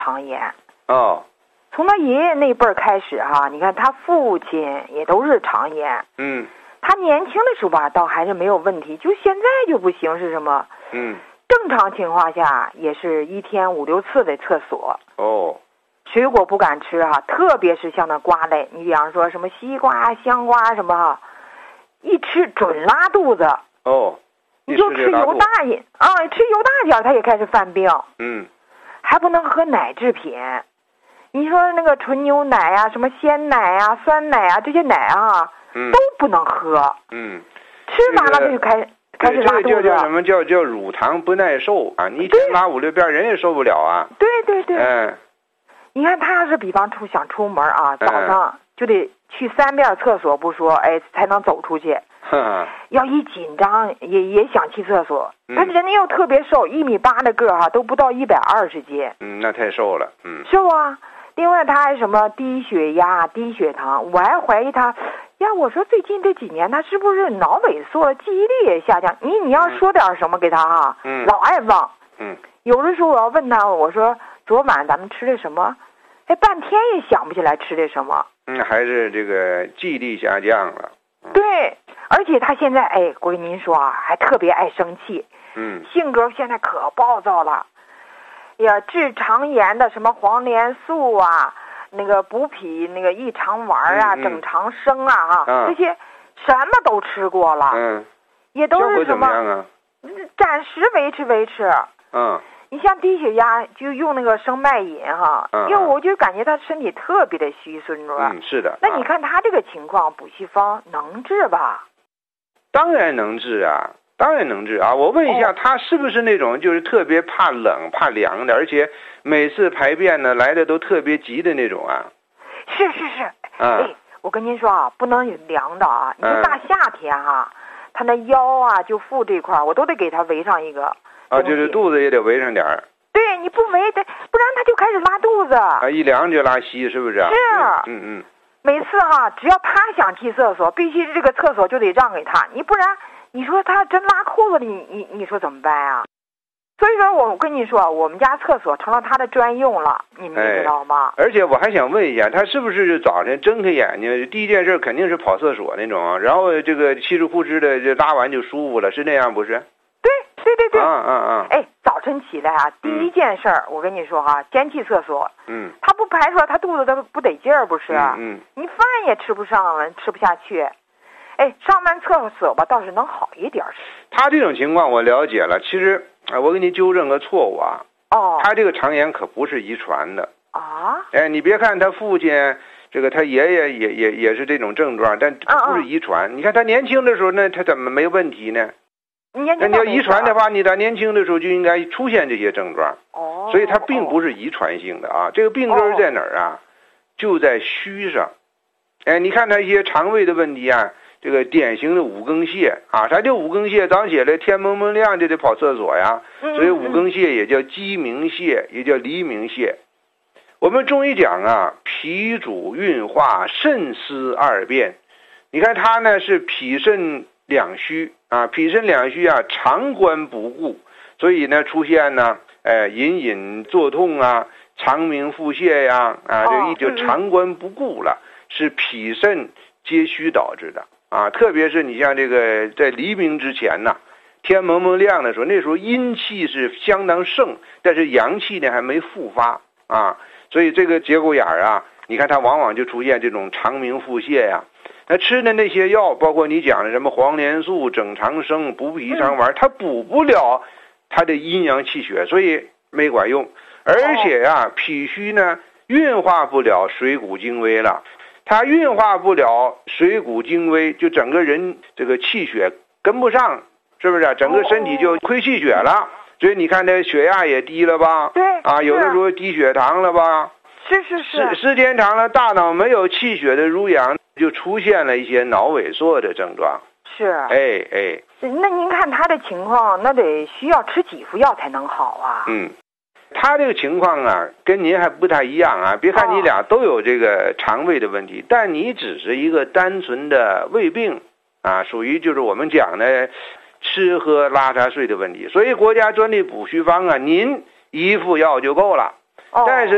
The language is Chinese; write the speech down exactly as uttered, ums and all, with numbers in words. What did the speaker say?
肠炎。 哦， 从他爷爷那辈儿开始哈、啊，你看他父亲也都是肠炎。 嗯， 他年轻的时候吧，倒还是没有问题，就现在就不行，是什么？ 嗯， 正常情况下也是一天五六次的厕所。 哦， 水果不敢吃哈、啊，特别是像那瓜类，你比方说什么西瓜、香瓜什么哈、啊，一吃准拉肚子。 哦， 你就吃油大一啊，吃油大点他也开始犯病。 嗯， 还不能喝奶制品。你说那个纯牛奶啊，什么鲜奶啊、酸奶啊，这些奶啊， 嗯， 都不能喝。 嗯， 吃完了他就开、这个、开始拉肚子。 这个叫什么叫叫乳糖不耐受啊？你一天拉五六遍，人也受不了啊。 对对对。 嗯， 你看他要是比方出想出门啊，早上就得去三遍厕所不说，哎，才能走出去。要一紧张也也想去厕所， 嗯、 他人家又特别瘦，一米八的个哈、啊，都不到一百二十斤。 嗯，那太瘦了。嗯， 瘦啊。另外他还什么低血压、低血糖，我还怀疑他呀。我说最近这几年他是不是脑萎缩了，记忆力也下降？你你要说点什么给他哈， 嗯， 老爱忘。 嗯， 有的时候我要问他，我说昨晚咱们吃的什么？哎，半天也想不起来吃的什么。 嗯，还是这个记忆力下降了。 嗯、对，而且他现在哎，我跟您说啊，还特别爱生气。 嗯， 性格现在可暴躁了。呀，治肠炎的什么黄连素啊，那个补脾那个益肠丸啊， 嗯嗯、 整肠生啊哈、 嗯， 这些什么都吃过了。 嗯， 也都是什么？ 啊、 暂时维持维持。 嗯， 你像低血压就用那个生脉饮哈， 嗯， 因为我就感觉他身体特别的虚孙子。 嗯，是的。 那你看他这个情况，补气方能治吧？ 当然能治啊。当然能治啊！我问一下， 哦、 他是不是那种就是特别怕冷、怕凉的，而且每次排便呢来的都特别急的那种啊？ 是是是， 嗯、 哎，我跟您说啊，不能有凉的啊！你说大夏天哈、啊，他那腰啊就腹这块，我都得给他围上一个。 啊，就是肚子也得围上点儿。 对，你不围得，不然他就开始拉肚子。 啊，一凉就拉稀，是不是？ 是。 嗯嗯。 每次哈，只要他想去厕所，必须这个厕所就得让给他，你不然。你说他真拉裤子里，你你你说怎么办啊？所以说我跟你说，我们家厕所成了他的专用了，你们知道吗？ 哎、而且我还想问一下，他是不是早晨睁开眼睛第一件事肯定是跑厕所那种，然后这个气质呼哧的就拉完就舒服了，是那样不是？ 对对对对。 啊啊啊！ 哎，早晨起来啊，第一件事儿、嗯，我跟你说哈，先去厕所。 嗯。 他不排出来，他肚子他不得劲儿不是？ 嗯嗯。 你饭也吃不上了，吃不下去。哎，上完厕所吧，倒是能好一点。 他这种情况我了解了，其实啊，我给你纠正个错误啊。 哦。 他这个肠炎可不是遗传的。 啊。 哎，你别看他父亲，这个他爷爷也也也是这种症状，但不是遗传。 嗯嗯你看他年轻的时候，那他怎么没问题呢？ 年轻那你要遗传的话，你在年轻的时候就应该出现这些症状。 哦。 所以它并不是遗传性的啊。这个病根在哪儿啊？就在虚上。哎，你看他一些肠胃的问题啊。这个典型的五更泻啊，啥叫五更泻？早起来天蒙蒙亮就得跑厕所呀，所以五更泻也叫鸡鸣泻，也叫黎明泻。我们中医讲啊，脾主运化，肾司二便。你看他呢是脾肾两虚啊，脾肾两虚啊，肠关不顾，所以呢出现呢，哎，隐隐作痛啊，肠鸣腹泻呀，啊，这一就肠关不顾了，是脾肾皆虚导致的。啊，特别是你像这个在黎明之前呢，天蒙蒙亮的时候，那时候阴气是相当盛，但是阳气呢还没复发啊，所以这个节骨眼儿啊，你看它往往就出现这种肠鸣腹泻呀。那吃的那些药，包括你讲的什么黄连素、整肠生、补脾肠丸，它补不了它的阴阳气血，所以没管用。而且啊，脾虚呢运化不了水谷精微了。它运化不了水谷精微，就整个人这个气血跟不上，是不是？整个身体就亏气血了，所以你看这血压也低了吧？ 对啊，有的时候低血糖了吧？ 是是是。 时时间长了，大脑没有气血的濡养，就出现了一些脑萎缩的症状。 是。 哎哎。 那您看他的情况，那得需要吃几副药才能好啊？ 嗯。他这个情况啊，跟您还不太一样啊。别看你俩都有这个肠胃的问题，哦、但你只是一个单纯的胃病啊，属于就是我们讲的吃喝拉撒睡的问题。所以国家专利补虚方啊，您一副药就够了。 哦、 但是